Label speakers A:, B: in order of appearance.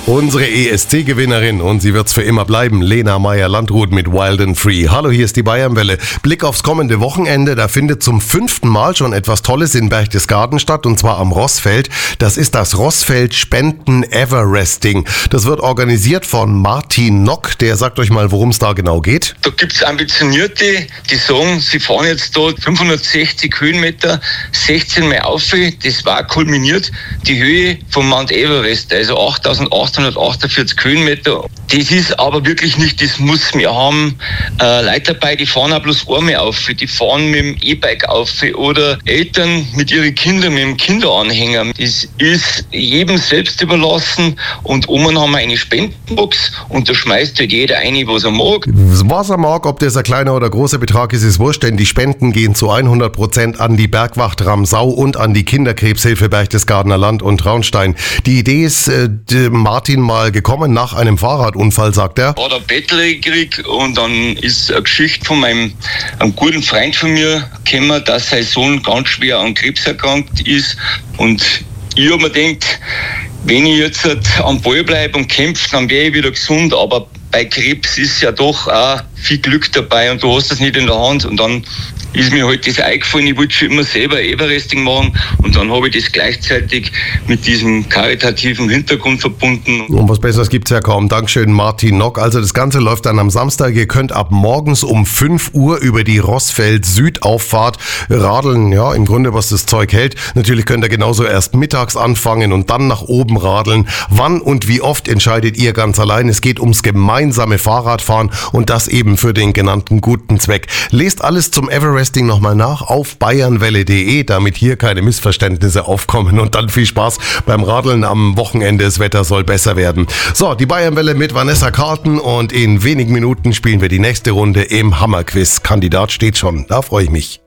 A: Unsere ESC-Gewinnerin, und sie wird's für immer bleiben, Lena Meyer-Landrut mit Wild and Free. Hallo, hier ist die Bayernwelle. Blick aufs kommende Wochenende, da findet zum 5. Mal schon etwas Tolles in Berchtesgaden statt, und zwar am Rossfeld. Das ist das Rossfeld Spenden Everesting. Das wird organisiert von Martin Nock. Der sagt euch mal, worum es da genau geht.
B: Da gibt's Ambitionierte, die sagen, sie fahren jetzt dort 560 Höhenmeter, 16 Mal auf. Das war kulminiert die Höhe vom Mount Everest, also 8.848 Höhenmeter. Das ist aber wirklich nicht das Muss. Wir haben Leute dabei, die fahren auch bloß einmal auf, die fahren mit dem E-Bike auf, oder Eltern mit ihren Kindern, mit dem Kinderanhänger. Das ist jedem selbst überlassen, und oben haben wir eine Spendenbox, und da schmeißt halt jeder ein, was er mag.
A: Was er mag, ob das ein kleiner oder großer Betrag ist, ist wurscht, denn die Spenden gehen zu 100% an die Bergwacht Ramsau und an die Kinderkrebshilfe Berchtesgadener Land und Traunstein. Die Idee ist Martin mal gekommen nach einem Fahrradunfall, sagt er.
B: Hat ein Bettler gekriegt, und dann ist eine Geschichte von einem guten Freund von mir gekommen, dass sein Sohn ganz schwer an Krebs erkrankt ist, und ich habe mir gedacht, wenn ich jetzt am Ball bleibe und kämpfe, dann wäre ich wieder gesund, aber bei Krebs ist ja doch auch viel Glück dabei, und du hast das nicht in der Hand. Und dann ist mir halt das eingefallen, ich wollte schon immer selber Everesting machen, und dann habe ich das gleichzeitig mit diesem karitativen Hintergrund verbunden.
A: Und was Besseres gibt's ja kaum. Dankeschön, Martin Nock. Also das Ganze läuft dann am Samstag. Ihr könnt ab morgens um 5 Uhr über die Rossfeld-Südauffahrt radeln, ja, im Grunde, was das Zeug hält. Natürlich könnt ihr genauso erst mittags anfangen und dann nach oben radeln. Wann und wie oft entscheidet ihr ganz allein. Es geht ums gemeinsame Fahrradfahren, und das eben für den genannten guten Zweck. Lest alles zum Everesting nochmal nach auf bayernwelle.de, damit hier keine Missverständnisse aufkommen, und dann viel Spaß beim Radeln am Wochenende. Das Wetter soll besser werden. So, die Bayernwelle mit Vanessa Carlton, und in wenigen Minuten spielen wir die nächste Runde im Hammerquiz. Kandidat steht schon, da freue ich mich.